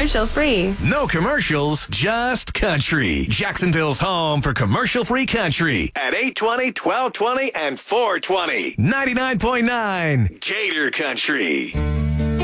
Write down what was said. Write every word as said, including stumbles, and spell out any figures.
commercial free. No commercials, just country. Jacksonville's home for commercial-free country at eight twenty, twelve twenty, and four twenty. ninety-nine point nine Gator Country.